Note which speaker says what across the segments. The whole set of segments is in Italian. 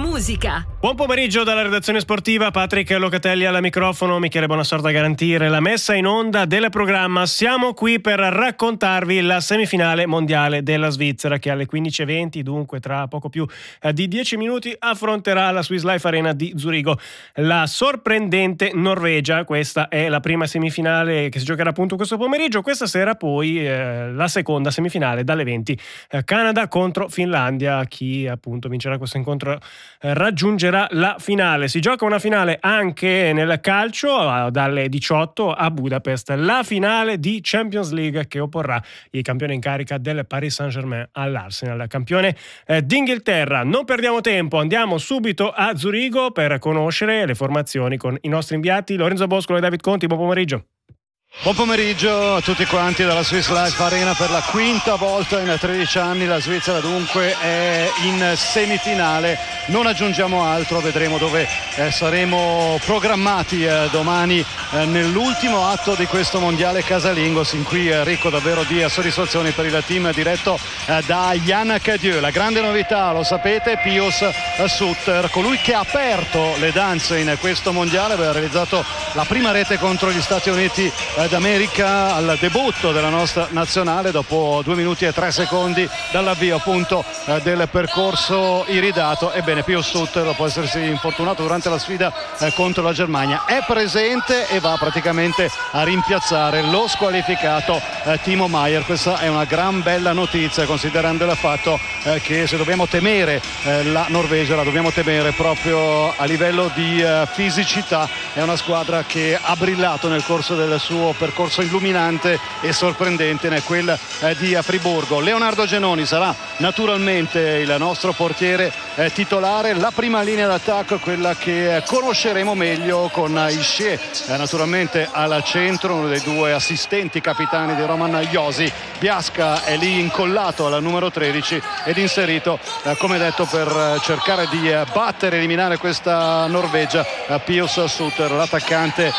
Speaker 1: musica.
Speaker 2: Buon pomeriggio dalla redazione sportiva, Patrick Locatelli alla microfono, Michele Bonassorda a garantire la messa in onda del programma. Siamo qui per raccontarvi la semifinale mondiale della Svizzera che alle 15:20, dunque tra poco più di 10 minuti, affronterà la Swiss Life Arena di Zurigo la sorprendente Norvegia. Questa è la prima semifinale che si giocherà appunto questo pomeriggio. Questa sera poi la seconda semifinale dalle 20, Canada contro Finlandia. Chi appunto vincerà questo incontro raggiungerà la finale. Si gioca una finale anche nel calcio dalle 18 a Budapest, la finale di Champions League che opporrà il campione in carica del Paris Saint-Germain all'Arsenal, campione d'Inghilterra. Non perdiamo tempo, andiamo subito a Zurigo per conoscere le formazioni con i nostri inviati Lorenzo Boscolo e David Conti. Buon pomeriggio.
Speaker 3: Buon pomeriggio a tutti quanti dalla Swiss Life Arena. Per la quinta volta in 13 anni la Svizzera dunque è in semifinale. Non aggiungiamo altro, vedremo dove saremo programmati domani nell'ultimo atto di questo mondiale casalingo, sin qui ricco davvero di soddisfazioni per il team diretto da Yannick Dieu. La grande novità, lo sapete, Pius Sutter, colui che ha aperto le danze in questo mondiale, aveva realizzato la prima rete contro gli Stati Uniti d'America al debutto della nostra nazionale dopo 2 minuti e 3 secondi dall'avvio appunto del percorso iridato. Ebbene, Pius Sutter, dopo essersi infortunato durante la sfida contro la Germania, è presente e va praticamente a rimpiazzare lo squalificato Timo Maier. Questa è una gran bella notizia, considerando il fatto che se dobbiamo temere la Norvegia, la dobbiamo temere proprio a livello di fisicità. È una squadra che ha brillato nel corso del suo percorso illuminante e sorprendente nel quel di Friburgo. Leonardo Genoni sarà naturalmente il nostro portiere titolare. La prima linea d'attacco è quella che conosceremo meglio, con Isce naturalmente al centro, uno dei 2 assistenti capitani di Roman Josi. Biasca è lì incollato alla numero 13 ed inserito come detto per cercare di battere, eliminare questa Norvegia, Pius Sutter, l'attaccante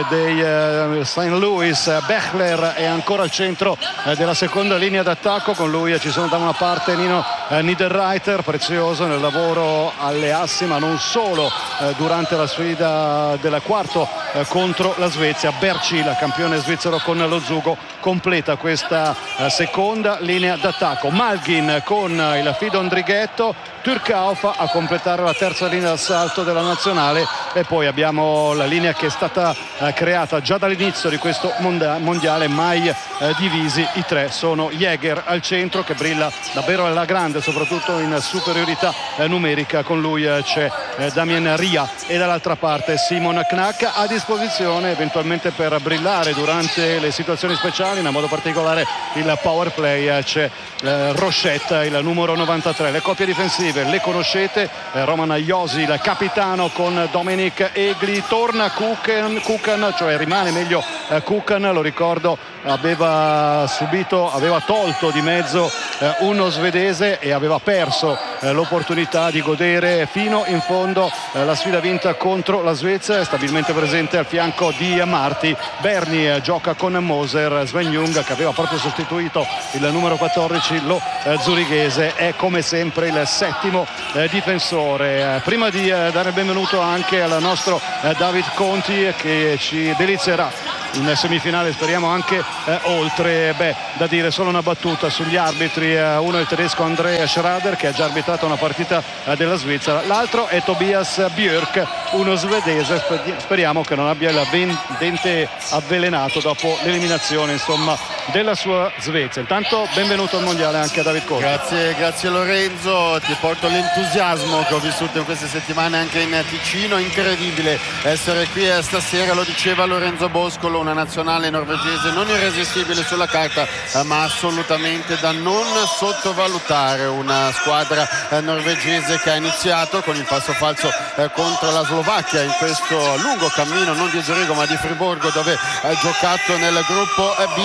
Speaker 3: dei St. Louis. Bechler è ancora al centro della seconda linea d'attacco, con lui ci sono da una parte Nino Niederreiter, prezioso nel lavoro alle assi ma non solo durante la sfida del quarto contro la Svezia. Bercila, campione svizzero con lo Zugo, completa questa seconda linea d'attacco. Malgin con il Fidon Drighetto, Turkauf a completare la terza linea d'assalto della nazionale, e poi abbiamo la linea che è stata creata già dall'inizio di questo mondiale, mai divisi i 3. Sono Jäger al centro, che brilla davvero alla grande, soprattutto in superiorità numerica. Con lui c'è Damien Ria, e dall'altra parte Simon Knack a disposizione eventualmente per brillare durante le situazioni speciali, in modo particolare il power play. C'è Rochette, il numero 93. Le coppie difensive le conoscete, Roman Josi il capitano con Dominic Egli. Torna Kukan, cioè rimane meglio Kukan, lo ricordo, aveva tolto di mezzo uno svedese e aveva perso l'opportunità di godere fino in fondo la sfida vinta contro la Svezia. È stabilmente presente al fianco di Marti. Berni gioca con Moser. Sven Jung, che aveva proprio sostituito il numero 14, lo zurighese, è come sempre il settimo difensore. Prima di dare il benvenuto anche al nostro David Conti, che ci delizierà in semifinale, speriamo anche oltre. Da dire solo una battuta sugli arbitri: uno è il tedesco André Schrader, che ha già arbitrato una partita della Svizzera, l'altro è Tobias Björk, uno svedese. Speriamo che non abbia il dente avvelenato dopo l'eliminazione insomma della sua Svezia. Intanto benvenuto al mondiale anche a David Conti.
Speaker 4: Grazie Lorenzo, ti porto l'entusiasmo che ho vissuto in queste settimane anche in Ticino. Incredibile essere qui stasera, lo diceva Lorenzo Boscolo, una nazionale norvegese non irresistibile sulla carta, ma assolutamente da non sottovalutare. Una squadra norvegese che ha iniziato con il passo falso contro la Slovacchia in questo lungo cammino, non di Zurigo ma di Friburgo, dove ha giocato nel gruppo B. Ha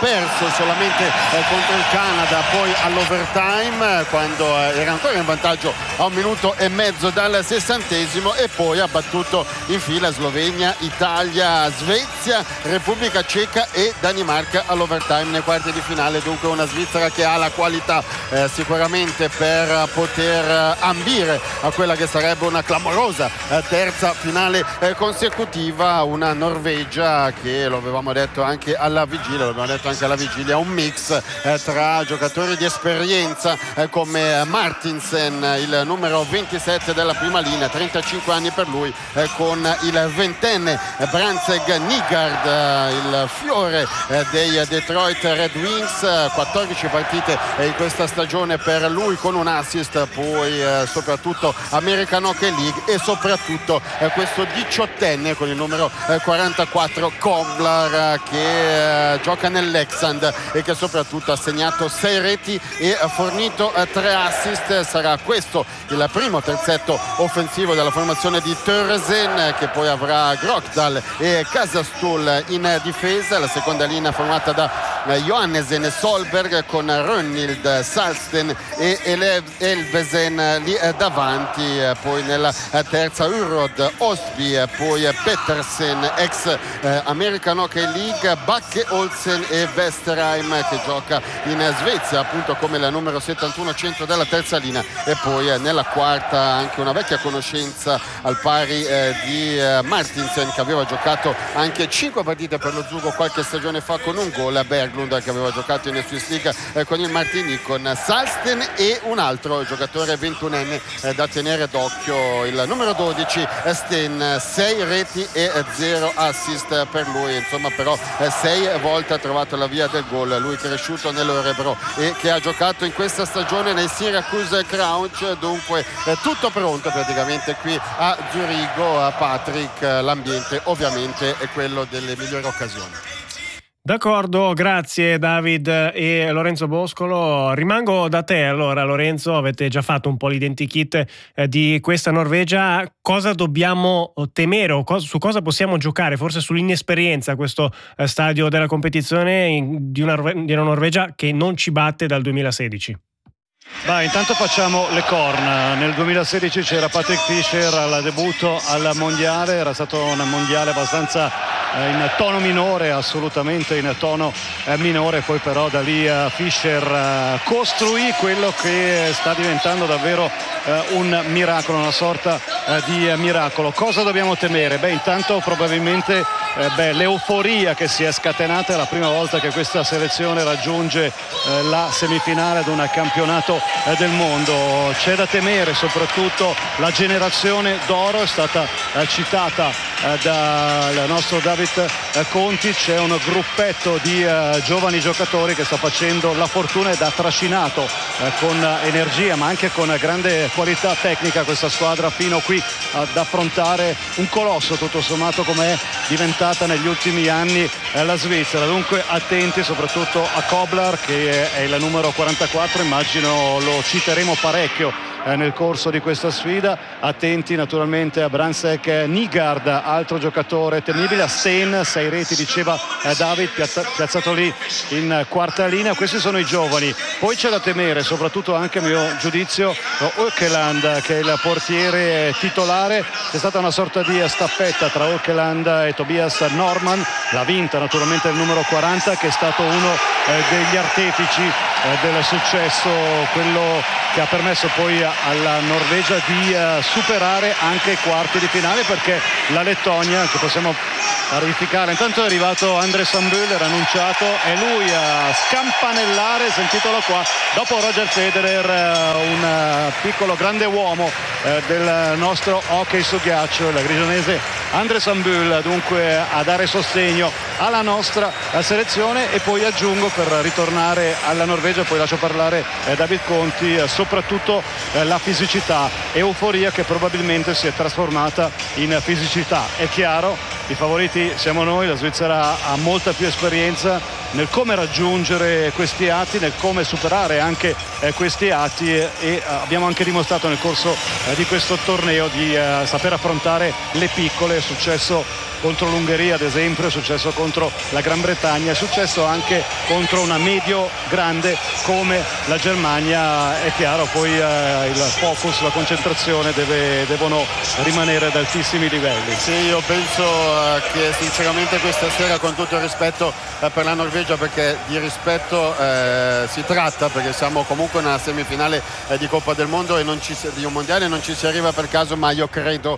Speaker 4: perso solamente contro il Canada, poi all'overtime quando era ancora in vantaggio a 1 minuto e mezzo dal 60° e poi ha battuto in fila Slovenia, Italia, Svezia, Repubblica Ceca e Danimarca all'overtime nei quarti di finale. Dunque una Svizzera che ha la qualità sicuramente per poter ambire a quella che sarebbe una clamorosa terza finale consecutiva. Una Norvegia che lo avevamo detto anche alla vigilia, un mix tra giocatori di esperienza come Martinsen, il numero 27 della prima linea, 35 anni per lui, con il 20enne Brandtzæg Nygaard, il fiore dei Detroit Red Wings, 14 partite in questa stagione per lui con un assist, poi soprattutto American Hockey League e soprattutto questo 18enne con il numero 44 Koblar che gioca nell'Exand e che soprattutto ha segnato 6 reti e ha fornito 3 assist. Sarà questo il primo terzetto offensivo della formazione di Törsen, che poi avrà Grokdal e Kasastul in difesa, la seconda linea formata da Johannesen e Solberg con Rönnild, Salsten e Elvesen lì davanti, poi nella terza Urrod, Osby, poi Pettersen ex American Hockey League, Backe, Olsen e Westerheim che gioca in Svezia appunto come la numero 71 centro della terza linea, e poi nella quarta anche una vecchia conoscenza al pari di Martinsen, che aveva giocato anche 5 partite per lo Zugo qualche stagione fa con un gol, Berglund che aveva giocato in Swiss League con il Martini, con Salsten e un altro giocatore 21enne da tenere d'occhio, il numero 12 Sten, 6 reti e 0 assist per lui, insomma però 6 volte ha trovato la via del gol, lui cresciuto nell'Örebro e che ha giocato in questa stagione nei Syracuse Crunch. Dunque tutto pronto praticamente qui a Zurigo. A Patrick, l'ambiente ovviamente è quello delle migliori occasioni.
Speaker 2: D'accordo, grazie David e Lorenzo Boscolo. Rimango da te allora, Lorenzo, avete già fatto un po' l'identikit di questa Norvegia. Cosa dobbiamo temere o su cosa possiamo giocare? Forse sull'inesperienza questo stadio della competizione di una Norvegia che non ci batte dal 2016.
Speaker 3: Intanto facciamo le corn. Nel 2016 c'era Patrick Fischer al debutto al mondiale, era stato un mondiale abbastanza in tono minore, assolutamente in tono minore, poi però da lì Fischer costruì quello che sta diventando davvero un miracolo, una sorta di miracolo. Cosa dobbiamo temere? Intanto probabilmente l'euforia che si è scatenata, è la prima volta che questa selezione raggiunge la semifinale ad un campionato del mondo. C'è da temere soprattutto la generazione d'oro, è stata citata dal nostro David Conti. C'è un gruppetto di giovani giocatori che sta facendo la fortuna ed ha trascinato con energia ma anche con grande qualità tecnica questa squadra fino qui ad affrontare un colosso tutto sommato come è diventata negli ultimi anni la Svizzera. Dunque attenti soprattutto a Koblar, che è il numero 44, immagino lo citeremo parecchio nel corso di questa sfida. Attenti naturalmente a Brandtzæg Nygaard, altro giocatore temibile, a Sten, 6 reti diceva David, piazzato lì in quarta linea. Questi sono i giovani. Poi c'è da temere soprattutto anche a mio giudizio Økeland, che è il portiere titolare. C'è stata una sorta di staffetta tra Økeland e Tobias Norman, l'ha vinta naturalmente il numero 40, che è stato uno degli artefici del successo, quello che ha permesso poi alla Norvegia di superare anche i quarti di finale, perché la Lettonia, che possiamo verificare, intanto è arrivato Andres Sambøl, era annunciato, è lui a scampanellare, sentitelo qua, dopo Roger Federer, un piccolo grande uomo del nostro hockey su ghiaccio, il grigionese Andres Sambøl, dunque a dare sostegno alla nostra selezione. E poi aggiungo, per ritornare alla Norvegia, poi lascio parlare David Conti, soprattutto la fisicità, euforia che probabilmente si è trasformata in fisicità. È chiaro, i favoriti siamo noi, la Svizzera ha molta più esperienza, nel come raggiungere questi atti, nel come superare anche questi atti, e abbiamo anche dimostrato nel corso di questo torneo di saper affrontare le piccole. È successo contro l'Ungheria ad esempio, è successo contro la Gran Bretagna, è successo anche contro una medio grande come la Germania. È chiaro, poi il focus, la concentrazione devono rimanere ad altissimi livelli.
Speaker 4: Sì, io penso che sinceramente questa sera, con tutto il rispetto per la Norvegia, perché di rispetto si tratta, perché siamo comunque nella semifinale di Coppa del Mondo e di un mondiale non ci si arriva per caso, ma io credo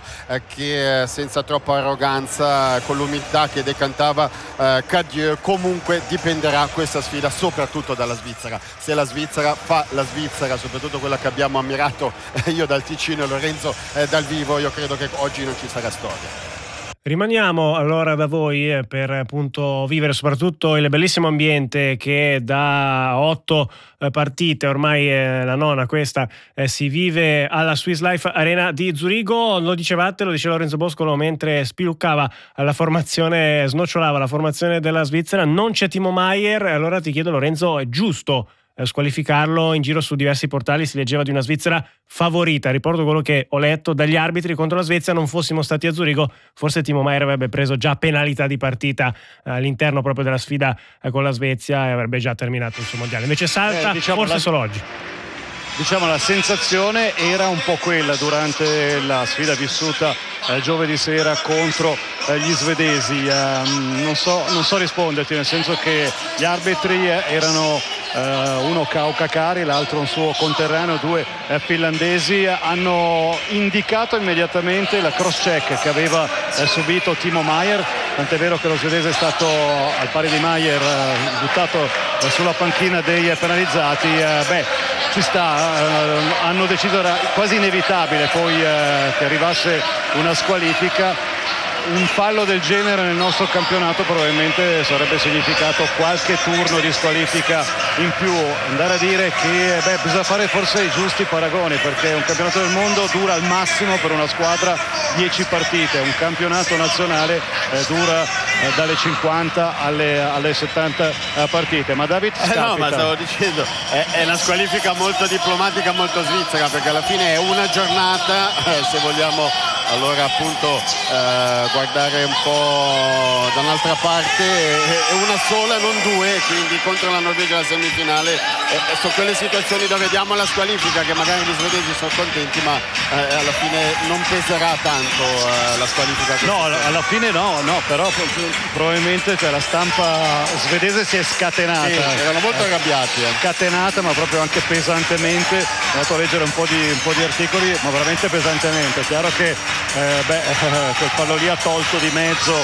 Speaker 4: che senza troppa arroganza, con l'umiltà che decantava Cadieux, comunque dipenderà questa sfida soprattutto dalla Svizzera. Se la Svizzera fa la Svizzera, soprattutto quella che abbiamo ammirato io dal Ticino e Lorenzo dal vivo, io credo che oggi non ci sarà storia.
Speaker 2: Rimaniamo allora da voi per appunto vivere soprattutto il bellissimo ambiente che da 8 partite, ormai la nona questa, si vive alla Swiss Life Arena di Zurigo. Lo diceva Lorenzo Boscolo mentre spiluccava la formazione, snocciolava la formazione della Svizzera. Non c'è Timo Maier, allora ti chiedo Lorenzo, è giusto squalificarlo? In giro su diversi portali si leggeva di una Svizzera favorita. Riporto quello che ho letto dagli arbitri contro la Svezia: non fossimo stati a Zurigo, forse Timo Maier avrebbe preso già penalità di partita all'interno proprio della sfida con la Svezia e avrebbe già terminato il suo mondiale. Invece salta, forse solo oggi.
Speaker 3: Diciamo la sensazione era un po' quella durante la sfida vissuta giovedì sera contro gli svedesi. Non so risponderti, nel senso che gli arbitri erano uno Kao Kakari, l'altro un suo conterraneo, due finlandesi, hanno indicato immediatamente la cross check che aveva subito Timo Maier, tant'è vero che lo svedese è stato, al pari di Maier, buttato sulla panchina dei penalizzati. Ci sta, hanno deciso, era quasi inevitabile poi che arrivasse una squalifica. Un fallo del genere nel nostro campionato probabilmente sarebbe significato qualche turno di squalifica in più. Andare a dire che bisogna fare forse i giusti paragoni, perché un campionato del mondo dura al massimo per una squadra 10 partite, un campionato nazionale dura dalle 50 alle 70 partite. Ma David,
Speaker 4: no, ma stavo dicendo, è una squalifica molto diplomatica, molto svizzera, perché alla fine è una giornata, se vogliamo allora appunto guardare un po' da un'altra parte, è una sola, non due, quindi contro la Norvegia la semifinale. Sono quelle situazioni dove vediamo la squalifica che magari gli svedesi sono contenti, ma alla fine non peserà tanto la squalifica.
Speaker 3: No, alla fine no, però probabilmente la stampa svedese si è scatenata.
Speaker 4: Sì, erano molto arrabbiati.
Speaker 3: Scatenata, ma proprio anche pesantemente. Ho andato a leggere un po' di articoli, ma veramente pesantemente. È chiaro che quel fallo lì ha tolto di mezzo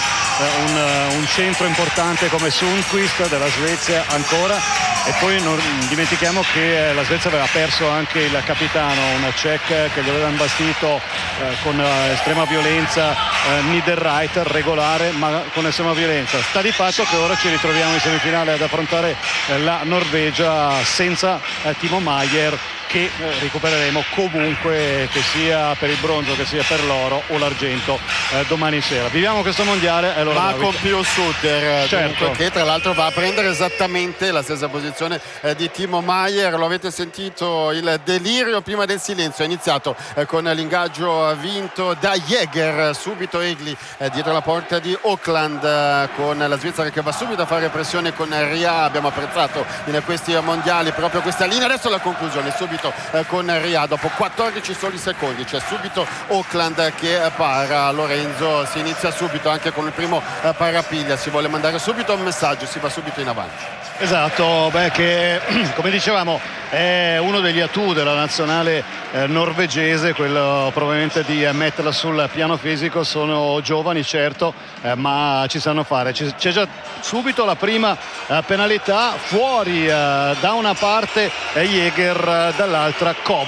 Speaker 3: un centro importante come Sundqvist della Svezia ancora, e poi non dimentichiamo che la Svezia aveva perso anche il capitano, una Cech che gli aveva imbastito con estrema violenza Niederreiter, regolare ma con estrema violenza. Sta di fatto che ora ci ritroviamo in semifinale ad affrontare la Norvegia senza Timo Maier, che recupereremo comunque, che sia per il bronzo che sia per l'oro o l'argento domani sera. Viviamo questo mondiale,
Speaker 4: ma con Pio Suter,
Speaker 3: certo,
Speaker 4: che tra l'altro va a prendere esattamente la stessa posizione di Timo Maier. Lo avete sentito, il delirio prima del silenzio è iniziato con l'ingaggio vinto da Jäger, subito Egli dietro la porta di Auckland, con la Svizzera che va subito a fare pressione con Ria. Abbiamo apprezzato in questi mondiali proprio questa linea. Adesso la conclusione subito con Ria dopo 14 soli secondi, c'è subito Auckland che para. Lorenzo, si inizia subito anche con il primo parapiglia, si vuole mandare subito un messaggio, si va subito in avanti.
Speaker 3: Esatto, che come dicevamo è uno degli attu della nazionale norvegese, quello probabilmente di metterla sul piano fisico. Sono giovani certo, ma ci sanno fare. C'è già subito la prima penalità, fuori da una parte Jäger, dall'altra Cobb.